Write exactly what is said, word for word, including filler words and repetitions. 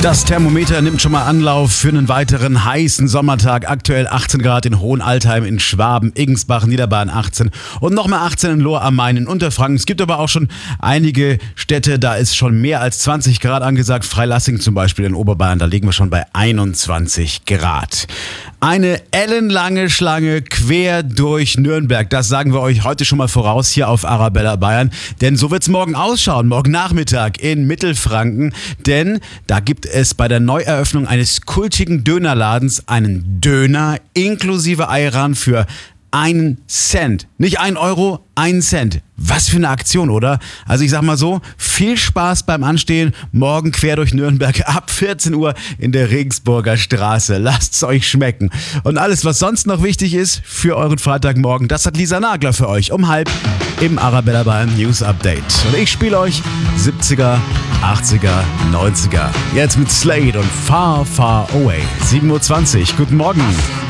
Das Thermometer nimmt schon mal Anlauf für einen weiteren heißen Sommertag. Aktuell achtzehn Grad in Hohenaltheim, in Schwaben, Igensbach, Niederbayern achtzehn und nochmal achtzehn in Lohr am Main in Unterfranken. Es gibt aber auch schon einige Städte, da ist schon mehr als zwanzig Grad angesagt. Freilassing zum Beispiel in Oberbayern, da liegen wir schon bei einundzwanzig Grad. Eine ellenlange Schlange quer durch Nürnberg. Das sagen wir euch heute schon mal voraus hier auf Arabella Bayern. Denn so wird's morgen ausschauen, morgen Nachmittag in Mittelfranken. Denn da gibt es bei der Neueröffnung eines kultigen Dönerladens einen Döner inklusive Ayran für einen Cent. Nicht ein Euro, einen Cent. Was für eine Aktion, oder? Also ich sag mal so, viel Spaß beim Anstehen. Morgen quer durch Nürnberg ab vierzehn Uhr in der Regensburger Straße. Lasst's euch schmecken. Und alles, was sonst noch wichtig ist für euren Freitagmorgen, das hat Lisa Nagler für euch um halb im Arabella Bayern News Update. Und ich spiele euch siebziger, achtziger, neunziger. Jetzt mit Slade und Far, Far Away. sieben Uhr zwanzig. Guten Morgen.